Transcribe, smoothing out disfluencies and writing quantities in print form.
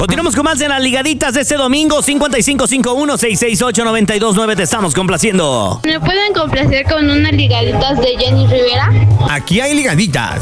Continuamos con más de las ligaditas de este domingo. 5551-668-929. Te estamos complaciendo. ¿Me pueden complacer con unas ligaditas de Jenny Rivera? Aquí hay ligaditas.